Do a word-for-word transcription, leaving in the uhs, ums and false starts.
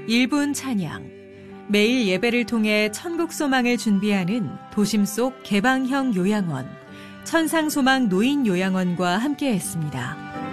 일 분 찬양, 매일 예배를 통해 천국 소망을 준비하는 도심 속 개방형 요양원, 천상소망 노인 요양원과 함께했습니다.